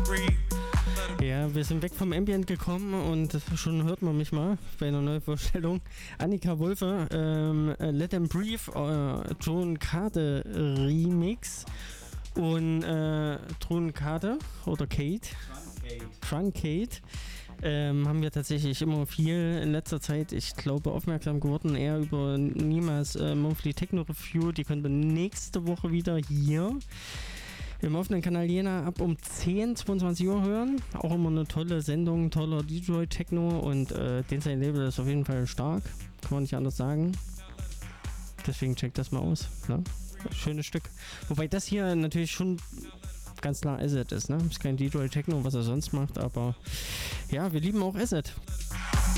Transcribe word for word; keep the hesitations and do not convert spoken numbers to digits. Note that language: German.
Ja, wir sind weg vom Ambient gekommen und schon hört man mich mal bei einer neuen Vorstellung. Annika Wolfe, ähm, Let Them Breathe, äh, John Kade Remix und äh, John Kade oder Kate, Truncate, ähm, haben wir tatsächlich immer viel in letzter Zeit, ich glaube, aufmerksam geworden, eher über Niemals äh, Monthly Techno Review. Die könnt ihr nächste Woche wieder hier im offenen Kanal Jena ab um zehn, zweiundzwanzig Uhr hören. Auch immer eine tolle Sendung, toller Detroit-Techno und äh, den sein Label ist auf jeden Fall stark. Kann man nicht anders sagen. Deswegen checkt das mal aus. Ne? Schönes Stück. Wobei das hier natürlich schon ganz klar Acid ist. Ne? Ist kein Detroit-Techno, was er sonst macht, aber ja, wir lieben auch Acid.